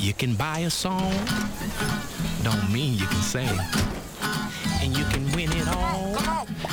You can buy a song, don't mean you can sing. And you can win it all,